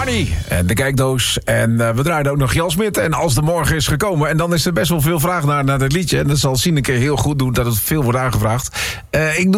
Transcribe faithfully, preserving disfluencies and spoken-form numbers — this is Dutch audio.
Barney en de kijkdoos. En uh, we draaiden ook nog Jan Smit. En Als de Morgen is gekomen. En dan is er best wel veel vraag naar, naar dat liedje. En dat zal Sineke heel goed doen dat het veel wordt aangevraagd. Uh, ik doe